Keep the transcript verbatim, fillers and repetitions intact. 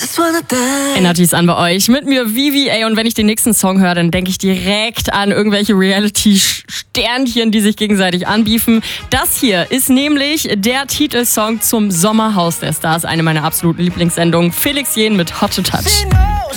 Energy ist an bei euch. Mit mir Vivi, ey, und wenn ich den nächsten Song höre, dann denke ich direkt an irgendwelche Reality-Sternchen, die sich gegenseitig anbiefen. Das hier ist nämlich der Titelsong zum Sommerhaus der Stars, eine meiner absoluten Lieblingssendungen. Felix Jähn mit Hot to Touch.